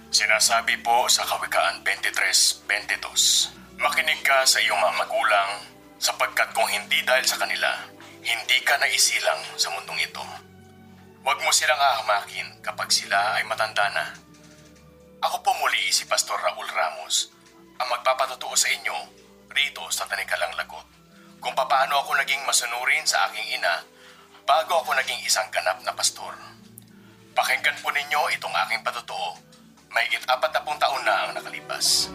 Sinasabi po sa Kawikaan 23:22, makinig ka sa iyong mga magulang sapagkat kung hindi dahil sa kanila, hindi ka naisilang sa mundong ito. Huwag mo silang ahamakin kapag sila ay matanda na. Ako po muli si Pastor Raul Ramos, ang magpapatotoo sa inyo rito sa Tanikalang Lagot kung paano ako naging masunurin sa aking ina bago ako naging isang ganap na pastor. Pakinggan po ninyo itong aking patotoo. Mahigit 40 taon na ang nakalipas.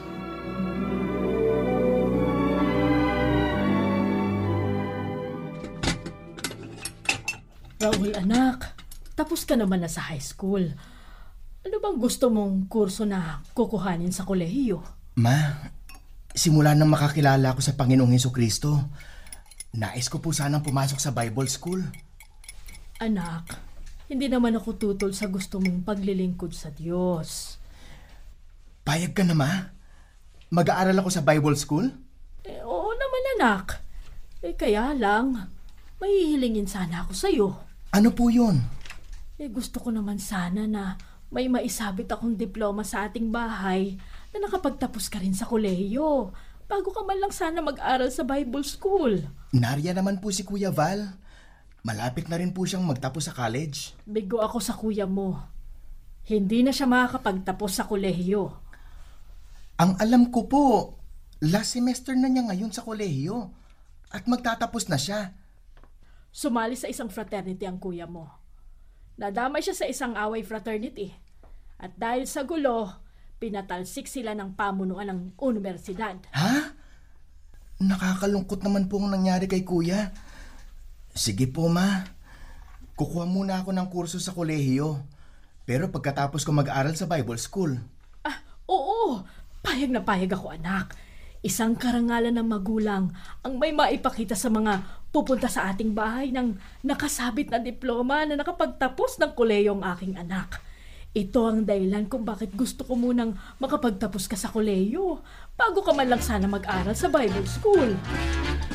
Raul, anak, tapos ka naman na sa high school. Ano bang gusto mong kurso na kukuhanin sa kolehiyo? Ma, simula nang makakilala ako sa Panginoong Hesukristo, nais ko po sanang pumasok sa Bible School. Anak, hindi naman ako tutol sa gusto mong paglilingkod sa Diyos. Payag ka na, Ma? Mag-aaral ako sa Bible School? Oo naman, anak. Kaya lang, mahihilingin sana ako sa'yo. Ano po yun? Gusto ko naman sana na may maisabit akong diploma sa ating bahay na nakapagtapos ka rin sa kolehiyo bago ka man lang sana mag-aral sa Bible School. Nariya naman po si Kuya Val. Malapit na rin po siyang magtapos sa college. Bigo ako sa kuya mo. Hindi na siya makakapagtapos sa kolehiyo. Ang alam ko po, last semester na niya ngayon sa kolehiyo at magtatapos na siya. Sumali sa isang fraternity ang kuya mo. Nadamay siya sa isang away fraternity. At dahil sa gulo, pinatalsik sila ng pamunuan ng universidad. Ha? Nakakalungkot naman po ang nangyari kay Kuya. Sige po, Ma. Kukuha muna ako ng kurso sa kolehiyo. Pero pagkatapos ko mag-aral sa Bible School. Oo, payag na payag ako, anak. Isang karangalan ng magulang ang may maipakita sa mga pupunta sa ating bahay ng nakasabit na diploma na nakapagtapos ng kolehiyo ang aking anak. Ito ang dahilan kung bakit gusto ko munang makapagtapos ka sa kolehiyo bago ka man lang sana mag-aral sa Bible School.